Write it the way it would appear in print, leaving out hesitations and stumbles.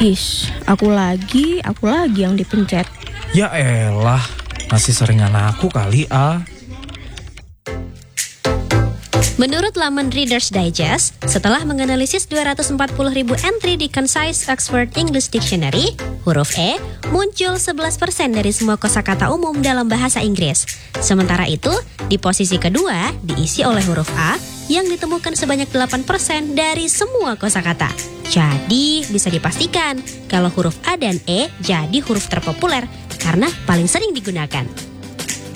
Aku lagi yang dipencet. Ya elah, masih seringan aku kali Menurut laman Reader's Digest, setelah menganalisis 240.000 entry di Concise Oxford English Dictionary, huruf E muncul 11% dari semua kosakata umum dalam bahasa Inggris. Sementara itu, di posisi kedua diisi oleh huruf A yang ditemukan sebanyak 8% dari semua kosakata. Jadi, bisa dipastikan kalau huruf A dan E jadi huruf terpopuler karena paling sering digunakan.